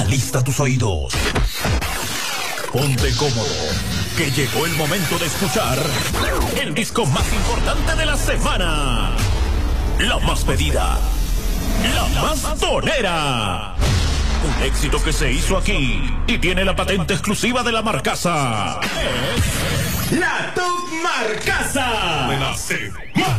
Alista tus oídos. Ponte cómodo, que llegó el momento de escuchar el disco más importante de la semana. La más pedida, la más tonera. Un éxito que se hizo aquí y tiene la patente exclusiva de la Marcasa. Es la Top Marcasa.